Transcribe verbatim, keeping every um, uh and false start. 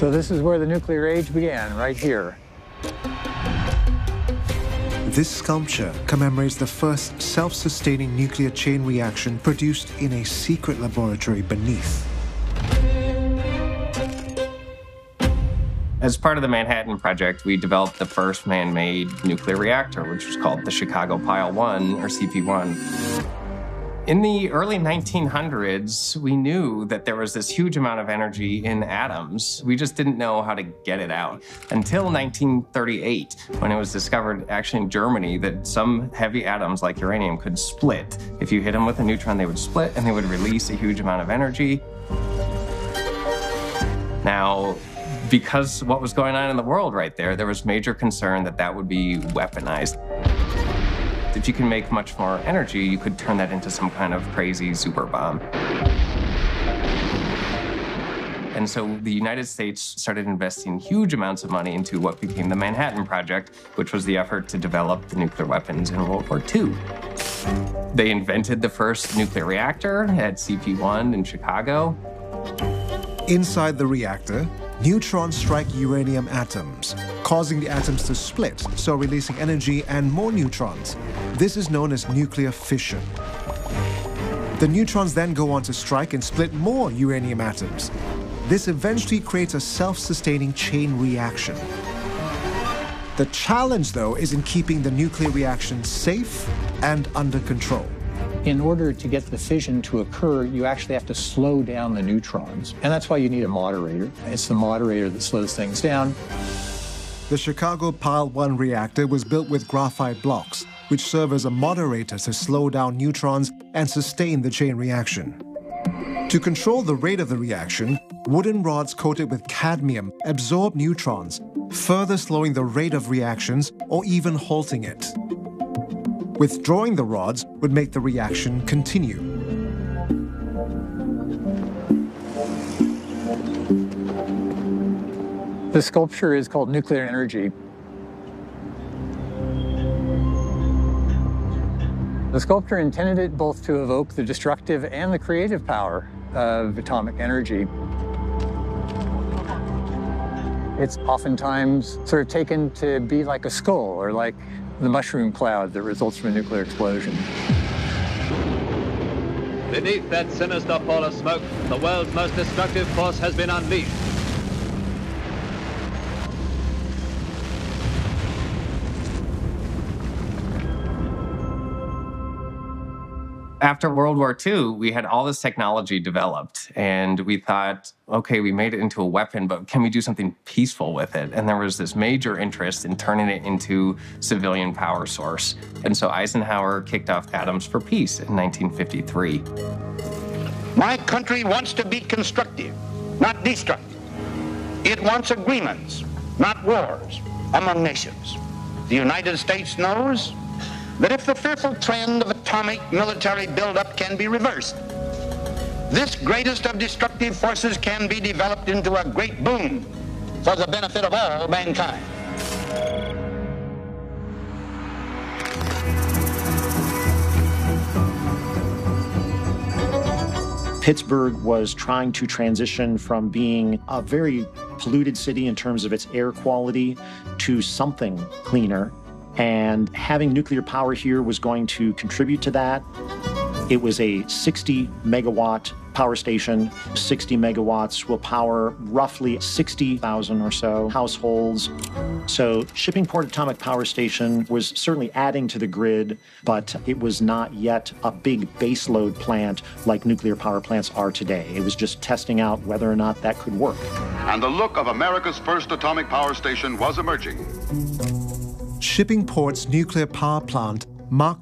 So this is where the nuclear age began, right here. This sculpture commemorates the first self-sustaining nuclear chain reaction produced in a secret laboratory beneath. As part of the Manhattan Project, we developed the first man-made nuclear reactor, which was called the Chicago Pile one, or C P one. In the early nineteen hundreds, we knew that there was this huge amount of energy in atoms. We just didn't know how to get it out. Until nineteen thirty-eight, when it was discovered, actually in Germany, that some heavy atoms like uranium could split. If you hit them with a neutron, they would split and they would release a huge amount of energy. Now, because what was going on in the world right there, there was major concern that that would be weaponized. If you can make much more energy, you could turn that into some kind of crazy super bomb. And so the United States started investing huge amounts of money into what became the Manhattan Project, which was the effort to develop the nuclear weapons in World War Two. They invented the first nuclear reactor at C P one in Chicago. Inside the reactor, neutrons strike uranium atoms, causing the atoms to split, so releasing energy and more neutrons. This is known as nuclear fission. The neutrons then go on to strike and split more uranium atoms. This eventually creates a self-sustaining chain reaction. The challenge, though, is in keeping the nuclear reaction safe and under control. In order to get the fission to occur, you actually have to slow down the neutrons. And that's why you need a moderator. It's the moderator that slows things down. The Chicago Pile one reactor was built with graphite blocks, which serve as a moderator to slow down neutrons and sustain the chain reaction. To control the rate of the reaction, wooden rods coated with cadmium absorb neutrons, further slowing the rate of reactions or even halting it. Withdrawing the rods would make the reaction continue. The sculpture is called Nuclear Energy. The sculptor intended it both to evoke the destructive and the creative power of atomic energy. It's oftentimes sort of taken to be like a skull or like the mushroom cloud that results from a nuclear explosion. Beneath that sinister pall of smoke, the world's most destructive force has been unleashed. After World War Two, we had all this technology developed, and we thought, okay, we made it into a weapon, but can we do something peaceful with it? And there was this major interest in turning it into civilian power source. And so Eisenhower kicked off Atoms for Peace in nineteen fifty-three. My country wants to be constructive, not destructive. It wants agreements, not wars, among nations. The United States knows that if the fearful trend of atomic military buildup can be reversed, this greatest of destructive forces can be developed into a great boon for the benefit of all mankind. Pittsburgh was trying to transition from being a very polluted city in terms of its air quality to something cleaner. And having nuclear power here was going to contribute to that. It was a sixty megawatt power station. sixty megawatts will power roughly sixty thousand or so households. So Shippingport Atomic Power Station was certainly adding to the grid, but it was not yet a big baseload plant like nuclear power plants are today. It was just testing out whether or not that could work. And the look of America's first atomic power station was emerging. Shippingport's nuclear power plant marked